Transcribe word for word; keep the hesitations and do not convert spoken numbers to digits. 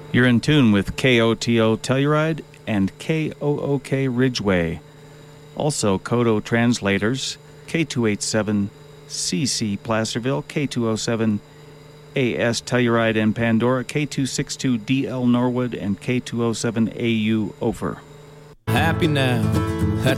You're in tune with K O T O Telluride and K O O K Ridgeway. Also, Kodo translators, K two eighty-seven C C Placerville, K two oh seven A S Telluride and Pandora, K two sixty-two D L Norwood, and K two oh seven A U Ophir. Happy now. That's